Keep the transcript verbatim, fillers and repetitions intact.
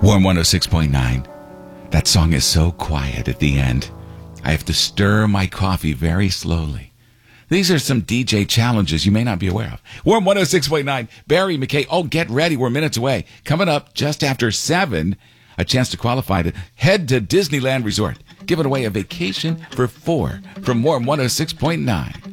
Warm one oh six point nine. That song is so quiet at the end. I have to stir my coffee very slowly. These are some D J challenges you may not be aware of. Warm one oh six point nine. Barry McKay. Oh, get ready. We're minutes away. Coming up just after seven, a chance to qualify to head to Disneyland Resort. Giving away a vacation for four from Warm one oh six point nine.